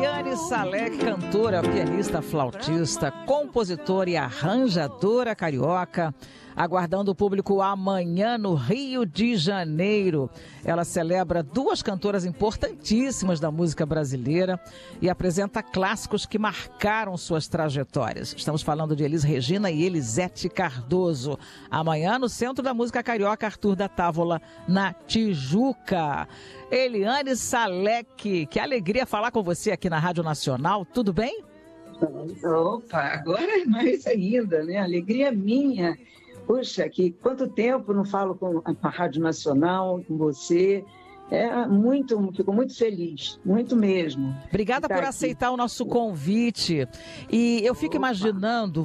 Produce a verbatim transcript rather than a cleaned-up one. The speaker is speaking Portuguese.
Eliane Salek, cantora, pianista, flautista, compositora e arranjadora carioca, aguardando o público amanhã no Rio de Janeiro. Ela celebra duas cantoras importantíssimas da música brasileira e apresenta clássicos que marcaram suas trajetórias. Estamos falando de Elis Regina e Elisete Cardoso. Amanhã no Centro da Música Carioca Arthur da Távola, na Tijuca. Eliane Salek, que alegria falar com você aqui na Rádio Nacional. Tudo bem? Opa, agora é mais ainda, né? Alegria minha. Puxa, que quanto tempo não falo com a Rádio Nacional, com você. É muito, fico muito feliz, muito mesmo. Obrigada por aceitar o nosso convite. E eu fico Opa. imaginando